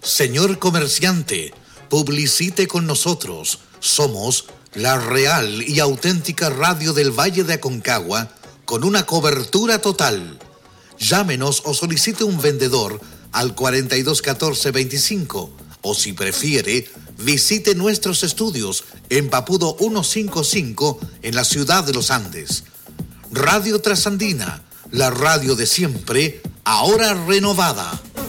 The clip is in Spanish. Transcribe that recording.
Señor comerciante, publicite con nosotros. Somos la real y auténtica radio del Valle de Aconcagua con una cobertura total. Llámenos o solicite un vendedor al 421425 o si prefiere, visite nuestros estudios en Papudo 155 en la ciudad de Los Andes. Radio Trasandina, la radio de siempre, ahora renovada.